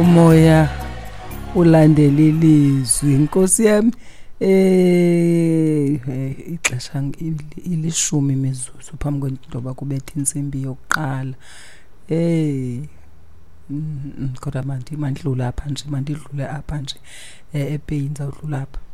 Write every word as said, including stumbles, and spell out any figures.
umoya ulandela ilizwi. Inkosi yami eh ixesha ilishumi imizuzu phambi kwentoba kubetha insimbi yokuqala. Eh kodwa manje mandidlula apha nje mandidlule apha nje ePaynes awudlula apha.